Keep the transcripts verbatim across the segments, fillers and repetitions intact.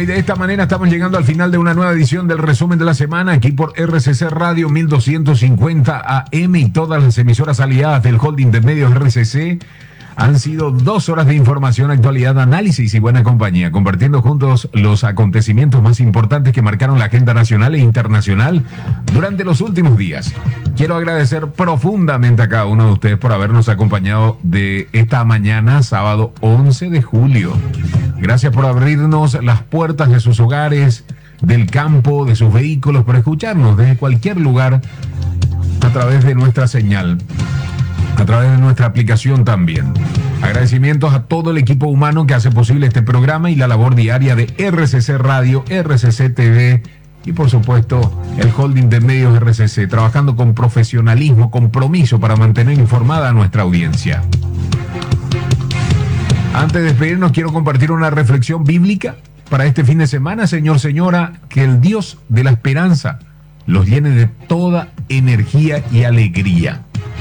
y de esta manera estamos llegando al final de una nueva edición del resumen de la semana aquí por R C C Radio mil doscientos cincuenta A M y todas las emisoras aliadas del holding de medios R C C. Han sido dos horas de información, actualidad, análisis y buena compañía, compartiendo juntos los acontecimientos más importantes que marcaron la agenda nacional e internacional durante los últimos días. Quiero agradecer profundamente a cada uno de ustedes por habernos acompañado de esta mañana, sábado once de julio. Gracias por abrirnos las puertas de sus hogares, del campo, de sus vehículos, por escucharnos desde cualquier lugar a través de nuestra señal, a través de nuestra aplicación también. Agradecimientos a todo el equipo humano que hace posible este programa y la labor diaria de R C C Radio, R C C T V y por supuesto el holding de medios R C C, trabajando con profesionalismo, compromiso para mantener informada a nuestra audiencia. Antes de despedirnos, quiero compartir una reflexión bíblica para este fin de semana. Señor, señora, que el Dios de la esperanza los llene de toda energía y alegría.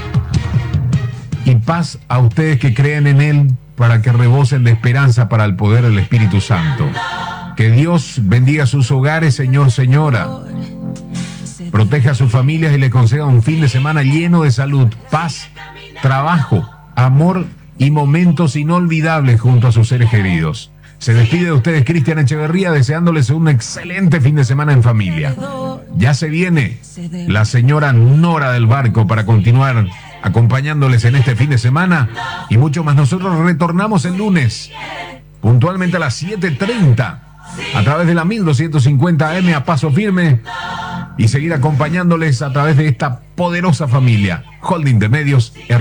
Y paz a ustedes que creen en Él, para que rebosen de esperanza para el poder del Espíritu Santo. Que Dios bendiga sus hogares, Señor, señora. Proteja a sus familias y le conceda un fin de semana lleno de salud, paz, trabajo, amor y momentos inolvidables junto a sus seres queridos. Se despide de ustedes Cristian Echeverría, deseándoles un excelente fin de semana en familia. Ya se viene la señora Nora del Barco para continuar acompañándoles en este fin de semana y mucho más. Nosotros retornamos el lunes puntualmente a las siete treinta a través de la mil doscientos cincuenta A M a paso firme y seguir acompañándoles a través de esta poderosa familia Holding de Medios R C C.